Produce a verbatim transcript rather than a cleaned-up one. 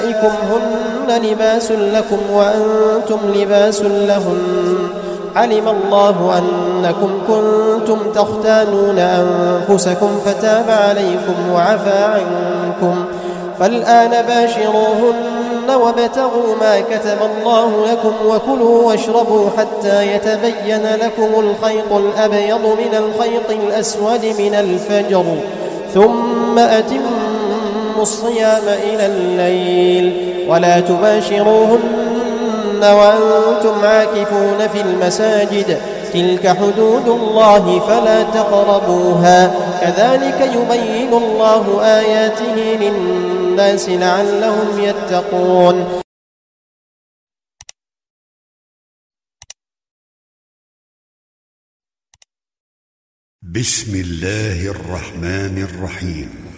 هن لباس لكم وأنتم لباس لهن علم الله أنكم كنتم تختانون أنفسكم فتاب عليكم وعفى عنكم فالآن باشروهن وابتغوا ما كتب الله لكم وكلوا واشربوا حتى يتبين لكم الخيط الأبيض من الخيط الأسود من الفجر ثم أتموا الصيام إلى الليل ولا تباشروهن وأنتم عاكفون في المساجد تلك حدود الله فلا تقربوها كذلك يبين الله آياته للناس لعلهم يتقون. بسم الله الرحمن الرحيم.